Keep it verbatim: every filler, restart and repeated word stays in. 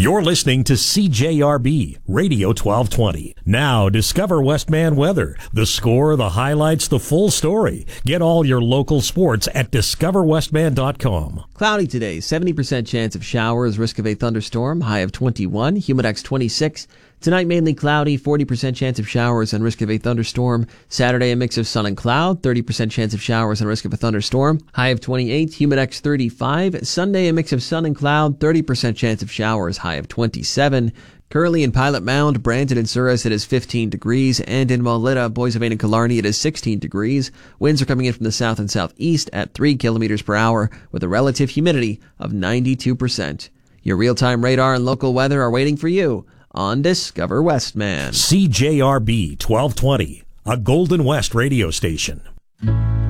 You're listening to C J R B Radio twelve twenty. Now, discover Westman weather. The score, the highlights, the full story. Get all your local sports at discover westman dot com. Cloudy today, seventy percent chance of showers, risk of a thunderstorm, high of twenty-one, humidex twenty-six. Tonight, mainly cloudy, forty percent chance of showers and risk of a thunderstorm. Saturday, a mix of sun and cloud, thirty percent chance of showers and risk of a thunderstorm, high of twenty-eight, humidex thirty-five. Sunday, a mix of sun and cloud, thirty percent chance of showers, high of twenty-seven. Currently in Pilot Mound, Brandon and Souris, it is fifteen degrees, and in Maulita, Boissevain and Killarney, it is sixteen degrees. Winds are coming in from the south and southeast at three kilometers per hour with a relative humidity of ninety-two percent. Your real-time radar and local weather are waiting for you on Discover Westman. C J R B twelve twenty, a Golden West radio station.